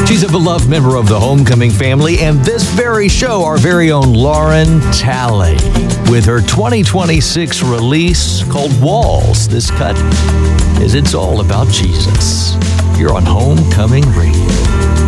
She's a beloved member of the Homecoming family, and this very show, our very own Lauren Talley, with her 2026 release called Walls. This cut is It's All About Jesus. You're on Homecoming Radio.